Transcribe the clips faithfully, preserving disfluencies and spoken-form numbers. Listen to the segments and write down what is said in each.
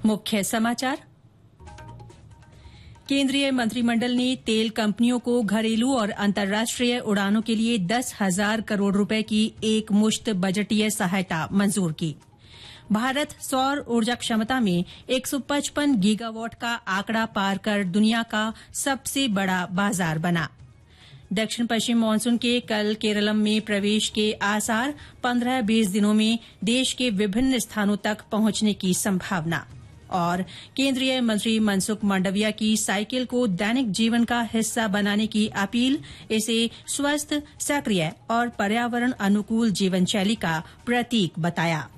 मुख्य समाचार। केंद्रीय मंत्रिमंडल ने तेल कंपनियों को घरेलू और अंतर्राष्ट्रीय उड़ानों के लिए दस हजार करोड़ रुपए की एक मुश्त बजटीय सहायता मंजूर की। भारत सौर ऊर्जा क्षमता में एक सौ पचपन गीगावाट का आंकड़ा पार कर दुनिया का सबसे बड़ा बाजार बना। दक्षिण पश्चिम मानसून के कल केरलम में प्रवेश के आसार, पंद्रह बीस दिनों में देश के विभिन्न स्थानों तक पहुंचने की संभावना। और केंद्रीय मंत्री मनसुख मांडविया की साइकिल को दैनिक जीवन का हिस्सा बनाने की अपील, इसे स्वस्थ, सक्रिय और पर्यावरण अनुकूल जीवन शैली का प्रतीक बताया।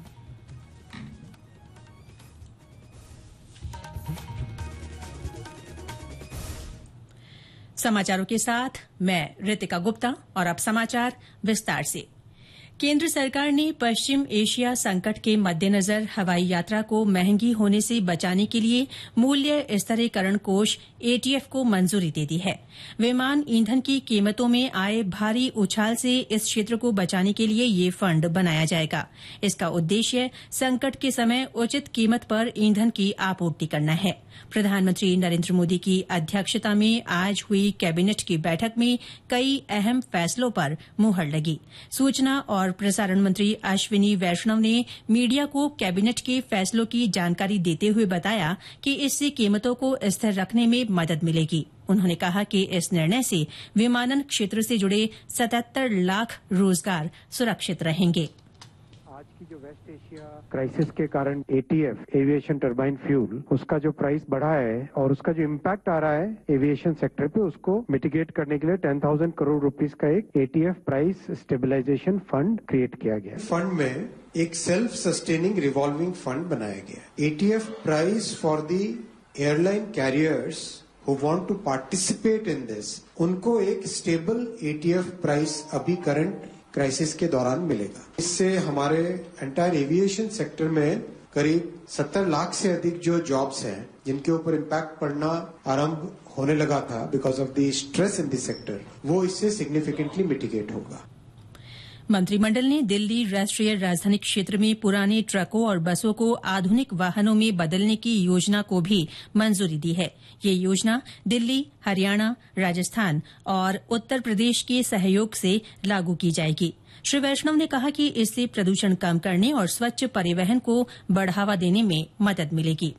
समाचारों के साथ मैं रितिका गुप्ता और अब समाचार विस्तार से। केंद्र सरकार ने पश्चिम एशिया संकट के मद्देनजर हवाई यात्रा को महंगी होने से बचाने के लिए मूल्य स्थिरीकरण कोष एटीएफ को मंजूरी दे दी है। विमान ईंधन की कीमतों में आए भारी उछाल से इस क्षेत्र को बचाने के लिए ये फंड बनाया जाएगा। इसका उद्देश्य संकट के समय उचित कीमत पर ईंधन की आपूर्ति करना है। प्रधानमंत्री नरेंद्र मोदी की अध्यक्षता में आज हुई कैबिनेट की बैठक में कई अहम फैसलों पर मुहर लगी। सूचना और प्रसारण मंत्री अश्विनी वैष्णव ने मीडिया को कैबिनेट के फैसलों की जानकारी देते हुए बताया कि इससे कीमतों को स्थिर रखने में मदद मिलेगी। उन्होंने कहा कि इस निर्णय से विमानन क्षेत्र से जुड़े सतहत्तर लाख रोजगार सुरक्षित रहेंगे। आज की जो वेस्ट एशिया क्राइसिस के कारण एटीएफ एविएशन टरबाइन फ्यूल उसका जो प्राइस बढ़ा है और उसका जो इम्पैक्ट आ रहा है एविएशन सेक्टर पे, उसको मिटिगेट करने के लिए टेन थाउजेंड करोड़ रुपीस का एक ETF price stabilization fund create किया गया। फंड में एक सेल्फ सस्टेनिंग रिवॉल्विंग फंड बनाया गया। ETF price for the airline carriers who want to participate in this, उनको एक स्टेबल एटीएफ प्राइस अभी करंट क्राइसिस के दौरान मिलेगा। इससे हमारे एंटायर एविएशन सेक्टर में करीब सत्तर लाख से अधिक जो जॉब्स हैं जिनके ऊपर इम्पैक्ट पड़ना आरंभ होने लगा था because of the stress in the sector, वो इससे सिग्निफिकेंटली मिटिगेट होगा। मंत्रिमंडल ने दिल्ली राष्ट्रीय राजधानी क्षेत्र में पुराने ट्रकों और बसों को आधुनिक वाहनों में बदलने की योजना को भी मंजूरी दी है। ये योजना दिल्ली, हरियाणा, राजस्थान और उत्तर प्रदेश के सहयोग से लागू की जाएगी। श्री वैष्णव ने कहा कि इससे प्रदूषण कम करने और स्वच्छ परिवहन को बढ़ावा देने में मदद मिलेगी।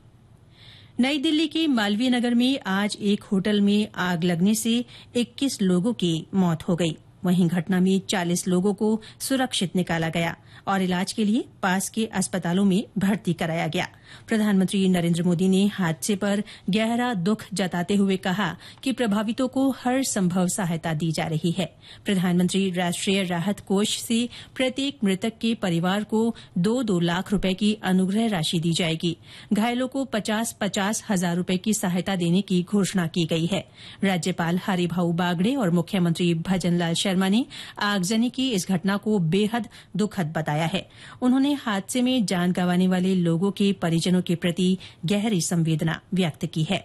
नई दिल्ली के मालवीय नगर में आज एक होटल में आग लगने से इक्कीस लोगों की मौत हो गई। वहीं घटना में चालीस लोगों को सुरक्षित निकाला गया और इलाज के लिए पास के अस्पतालों में भर्ती कराया गया। प्रधानमंत्री नरेंद्र मोदी ने हादसे पर गहरा दुख जताते हुए कहा कि प्रभावितों को हर संभव सहायता दी जा रही है। प्रधानमंत्री राष्ट्रीय राहत कोष से प्रत्येक मृतक के परिवार को दो दो लाख रुपए की अनुग्रह राशि दी जाएगी। घायलों को पचास पचास हजार रुपए की सहायता देने की घोषणा की गई है। राज्यपाल हरिभाऊ बागड़े और मुख्यमंत्री भजनलाल शर्मा ने आगजनी की इस घटना को बेहद दुखद बताया है। उन्होंने हादसे में जान गंवाने वाले लोगों के परिजनों के प्रति गहरी संवेदना व्यक्त की है।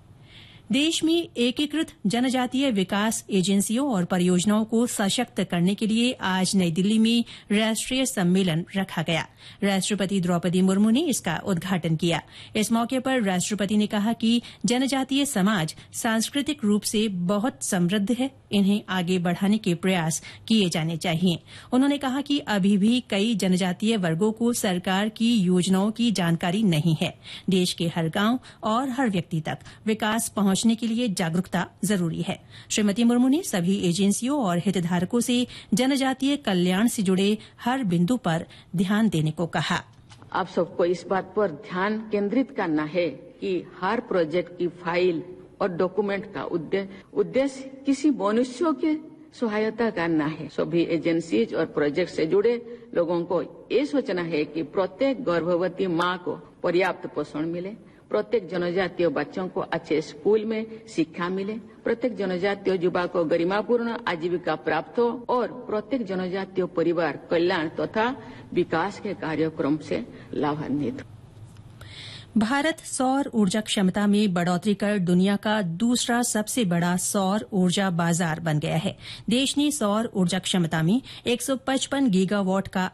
देश में एकीकृत जनजातीय विकास एजेंसियों और परियोजनाओं को सशक्त करने के लिए आज नई दिल्ली में राष्ट्रीय सम्मेलन रखा गया। राष्ट्रपति द्रौपदी मुर्मू ने इसका उद्घाटन किया। इस मौके पर राष्ट्रपति ने कहा कि जनजातीय समाज सांस्कृतिक रूप से बहुत समृद्ध है, इन्हें आगे बढ़ाने के प्रयास किए जाने चाहिए। उन्होंने कहा कि अभी भी कई जनजातीय वर्गों को सरकार की योजनाओं की जानकारी नहीं है। देश के हर गांव और हर व्यक्ति तक विकास पहुंच पहुंचने के लिए जागरूकता जरूरी है। श्रीमती मुर्मू ने सभी एजेंसियों और हितधारकों से जनजातीय कल्याण से जुड़े हर बिंदु पर ध्यान देने को कहा। आप सबको इस बात पर ध्यान केंद्रित करना है कि हर प्रोजेक्ट की फाइल और डॉक्यूमेंट का उद्देश्य किसी मनुष्यों के सहायता करना है। सभी एजेंसीज और प्रोजेक्ट से जुड़े लोगों को ये सोचना है कि प्रत्येक गर्भवती माँ को पर्याप्त पोषण मिले, प्रत्येक जनजातीय बच्चों को अच्छे स्कूल में शिक्षा मिले, प्रत्येक जनजातीय युवा को गरिमापूर्ण आजीविका प्राप्त हो और प्रत्येक जनजातीय परिवार कल्याण तथा विकास के कार्यक्रम से लाभान्वित हो। भारत सौर ऊर्जा क्षमता में बढ़ोतरी कर दुनिया का दूसरा सबसे बड़ा सौर ऊर्जा बाजार बन गया है। देश ने सौर ऊर्जा क्षमता में एक सौ पचपन गीगावाट का